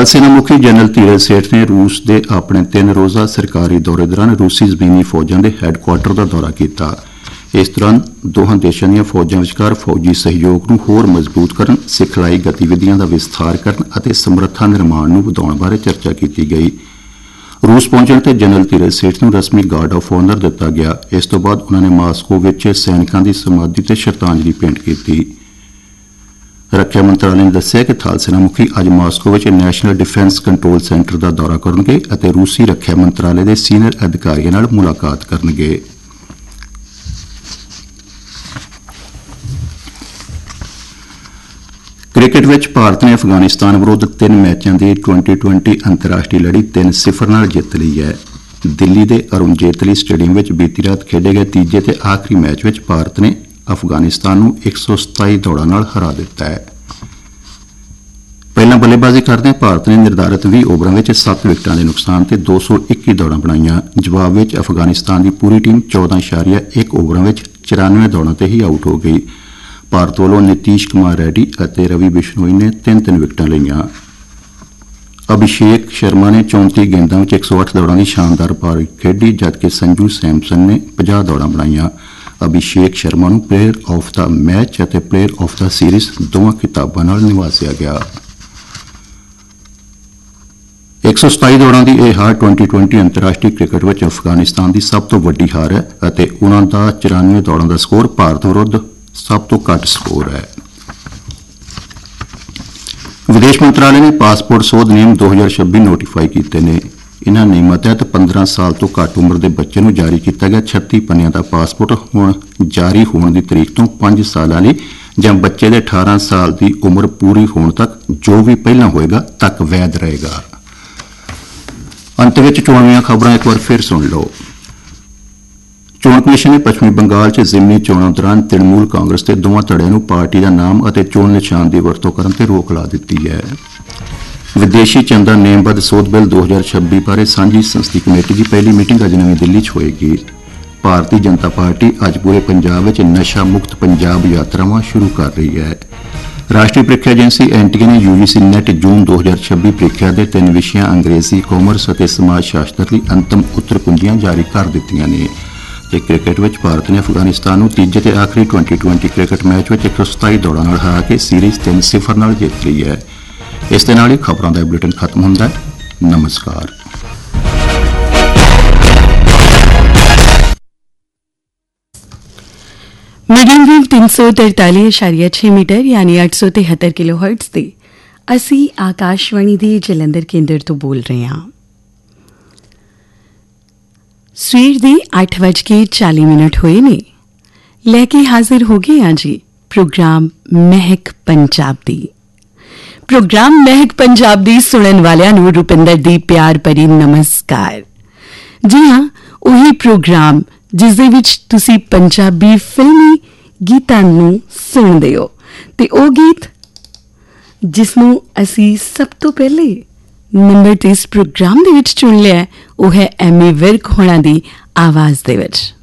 थल सेना मुखी जनरल धीरज सेठ ने रूस के अपने 3 रोज़ा सरकारी दौरे दौरान रूसी जमीनी फौजां के हैडकुआटर का दौरा किया। इस दौरान दोहां देशों दी फौजां विचकार फौजी सहयोग नूं होर मजबूत करन, सिखलाई गतिविधियां का विस्तार करन अते समर्था निर्माण नूं वधाउण बारे चर्चा की गई। रूस पहुंचण ते जनरल धीरज सेठ नूं रस्मी गार्ड ऑफ ऑनर दिता गया। इस तो बाद उन्होंने मास्को विच सैनिकां दी समाधि ते श्रद्धांजलि भेंट की। रक्षा मंत्रालय ने दस्सिया कि थल सेना मुखी अज मास्को विच नैशनल डिफेंस कंट्रोल सेंटर का दौरा करनगे अते रूसी रक्षा मंत्रालय के सीनियर अधिकारियों नाल मुलाकात करनगे। क्रिकेट विच भारत ने अफगानिस्तान विरुद्ध 3 मैचों की T20 अंतर्राष्ट्रीय लड़ी 3-0 नाल जित ली है। दिल्ली के अरुण जेतली स्टेडियम में बीती रात खेडे गए तीजे ते आखिरी मैच में भारत ने अफगानिस्तान नूं 127 दौड़ां नाल हरा दिता है। पहला बल्लेबाजी करदे भारत ने निर्धारित 20 ओवरां में 7 विकटां के नुकसान से 221 दौड़ां बनाईयां। जवाब में अफगानिस्तान की पूरी टीम 14.1 ओवरां में 94 दौड़ां ते ही आउट हो गई। भारत वालों नीतीश कुमार रेड्डी और रवि बिश्नोई ने 3-3 विकटां लईयां। अभिषेक शर्मा ने 34 गेंदां में 108 दौड़ां की शानदार पारी खेडी, जबकि संजू सैमसन ने 50 दौड़ां बनाईयां। अभिषेक शर्मा नूं प्लेयर ऑफ द मैच और प्लेयर ऑफ द सीरीज दोवां खिताबां नाल निवाजिया गया। 127 दौड़ां की यह हार T20 अंतर्राष्ट्रीय क्रिकेट में अफगानिस्तान की सब तो वड्डी हार है और उन्हां दा 94 दौड़ां का स्कोर भारत विरुद्ध सब तो घट स्कोर है। विदेश मंत्रालय ने पासपोर्ट सोध नियम 2026 नोटिफाई किए हैं। इन्हां नियमां तहत 15 साल तो घट उम्र के बच्चे नूं जारी किया गया 36 पन्नियां का पासपोर्ट हुण जारी होने की तारीख तो 5 साल लई जां बच्चे के 18 साल की उम्र पूरी होने तक जो भी पहला होएगा तक वैध रहेगा। अंत में चोणवीं खबरां एक बार फिर सुन लो। चोण कमिशन ने पश्चिमी बंगाल च जिमनी चोणों दौरान तृणमूल कांग्रेस के दोवां धड़ियां नूं पार्टी का नाम और चोण निशान की वरतों करने ते रोक ला दी है। विदेशी चंदा नेमबद्ध सोध बिल 2026 बारे सांझी संसदीय कमेटी की पहली मीटिंग अज नवी दिल्ली च होएगी। भारतीय जनता पार्टी अज पूरे पंजाब में नशा मुक्त पंजाब यात्रावां शुरू कर रही है। राष्ट्रीय प्रीख्या एजेंसी एनटीए ने यूजीसी नेट जून 2026 प्रीख्या के 3 विषयां अंग्रेजी, कॉमर्स और समाज शास्त्र की अंतिम उत्तर कुंजियां जारी कर दित्तियां ने। क्रिकेट में भारत ने अफगानिस्तान नूं तीजे ते आखिरी T20 क्रिकेट मैच में 127 दौड़ां नाल हरा के सीरीज 3-0 नाल जित ली है। इस दे नाल ही खबरां दा बुलेटिन खत्म हुंदा है। नमस्कार। मीडियम वेव 343.6 मीटर यानी 873 किलोहर्ट्ज ते असी आकाशवाणी दे जलंधर केंद्र तो बोल रहे हैं। सवेर दे 8:40 होए ने लैके हाजिर हो गए हैं जी प्रोग्राम महक पंजाब दी। प्रोग्राम महक पंजाब दी सुनन वालियां नूं रुपिंदर दी प्यार भरी नमस्कार। जी हाँ, उही प्रोग्राम जिस दे विच तुसी पंजाबी फिल्मी गीतां नूं सुणदे हो ते ओ गीत जिसनूं असी सब तो पहले नंबर ते इस प्रोग्राम दे विच चुन लिया है, वो है एमी विर्क होना दी आवाज दे विच।